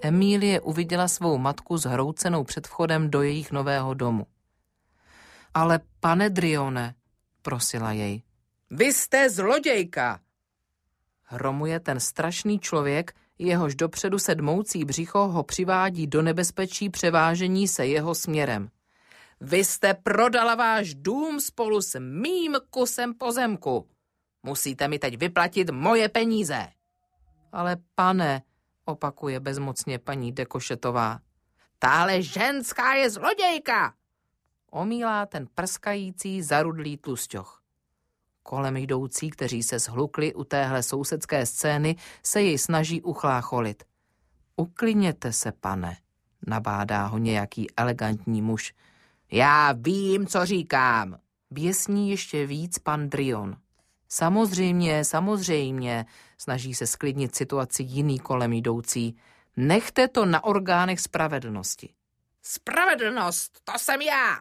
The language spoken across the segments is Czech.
Emílie uviděla svou matku zhroucenou před vchodem do jejich nového domu. Ale pane Drione, prosila jej. Vy jste zlodějka! Hromuje ten strašný člověk, jehož dopředu se dmoucí břicho ho přivádí do nebezpečí převážení se jeho směrem. Vy jste prodala váš dům spolu s mým kusem pozemku. Musíte mi teď vyplatit moje peníze. Ale pane, opakuje bezmocně paní de Cochetová. Tahle ženská je zlodějka! Omílá ten prskající zarudlý tlusťoch. Kolem jdoucí, kteří se shlukli u téhle sousedské scény, se jej snaží uchlácholit. Uklidněte se, pane, nabádá ho nějaký elegantní muž. Já vím, co říkám. Běsní ještě víc pan Drion. Samozřejmě, snaží se sklidnit situaci jiný kolem jdoucí. Nechte to na orgánech spravedlnosti. Spravedlnost, to jsem já.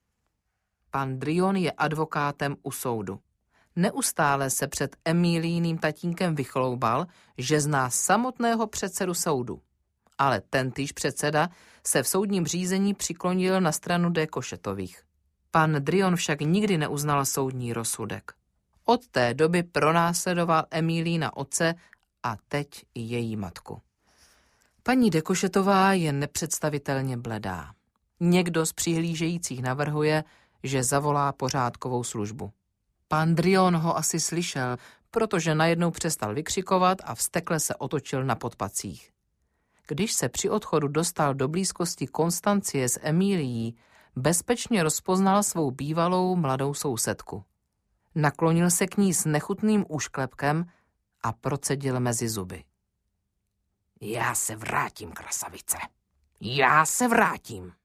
Pan Drion je advokátem u soudu. Neustále se před Emílijným tatínkem vychloubal, že zná samotného předsedu soudu. Ale tentýž předseda se v soudním řízení přiklonil na stranu de Cochetových. Pan Drion však nikdy neuznal soudní rozsudek. Od té doby pronásledoval Emílína otce a teď i její matku. Paní de Cochetová je nepředstavitelně bledá. Někdo z přihlížejících navrhuje, že zavolá pořádkovou službu. Pan Drion ho asi slyšel, protože najednou přestal vykřikovat a vztekle se otočil na podpacích. Když se při odchodu dostal do blízkosti Konstancie s Emílií, bezpečně rozpoznal svou bývalou mladou sousedku. Naklonil se k ní s nechutným úšklepkem a procedil mezi zuby. Já se vrátím, krasavice. Já se vrátím.